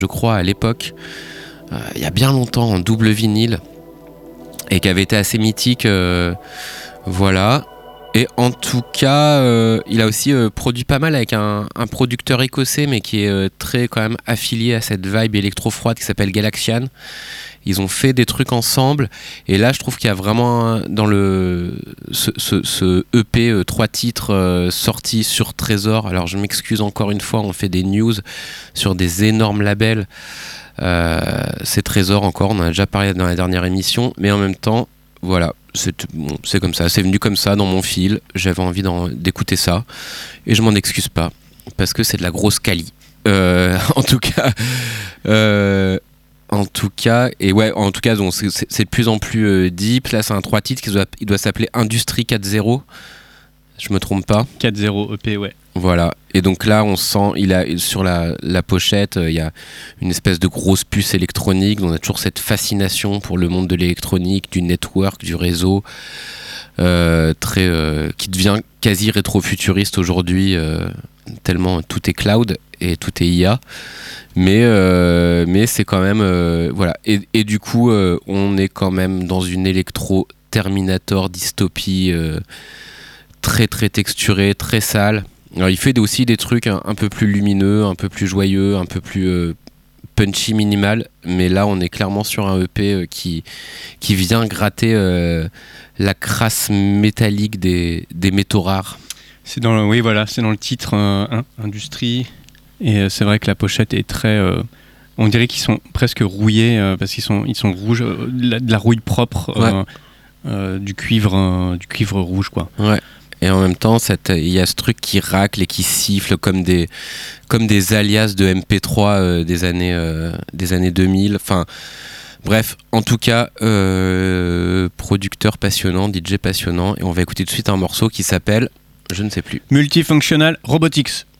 je crois, à l'époque, il y a bien longtemps, en double vinyle, et qui avait été assez mythique. Voilà. Et en tout cas, il a aussi produit pas mal avec un producteur écossais, mais qui est très quand même affilié à cette vibe électro-froide qui s'appelle Galaxian. Ils ont fait des trucs ensemble, et là je trouve qu'il y a vraiment dans ce EP 3 titres sortis sur Trésor. Alors je m'excuse encore une fois, on fait des news sur des énormes labels. C'est Trésor encore, on en a déjà parlé dans la dernière émission, mais en même temps, voilà, c'est comme ça, c'est venu comme ça dans mon fil, j'avais envie d'écouter ça, et je m'en excuse pas, parce que c'est de la grosse quali. En tout cas... et ouais, en tout cas, donc, c'est de plus en plus deep. Là, c'est un 3 titres il doit s'appeler Industrie 4.0. Je me trompe pas. 4.0 EP, ouais. Voilà. Et donc là, on sent, sur la pochette, il y a une espèce de grosse puce électronique. On a toujours cette fascination pour le monde de l'électronique, du network, du réseau, qui devient quasi rétro-futuriste aujourd'hui, tellement tout est cloud et tout est IA. Mais c'est quand même voilà, et du coup on est quand même dans une électro Terminator dystopie très très texturée, très sale. Alors il fait aussi des trucs un peu plus lumineux, un peu plus joyeux, un peu plus punchy, minimal, mais là on est clairement sur un EP qui vient gratter la crasse métallique des métaux rares. C'est dans le titre Industrie. Et c'est vrai que la pochette est très... on dirait qu'ils sont presque rouillés, parce qu'ils sont rouges, de la rouille propre, ouais. Du cuivre rouge, quoi. Ouais. Et en même temps, il y a ce truc qui racle et qui siffle comme des alias de MP3 des années 2000. Enfin, bref, en tout cas, producteur passionnant, DJ passionnant. Et on va écouter tout de suite un morceau qui s'appelle, je ne sais plus. Multifunctional Robotics.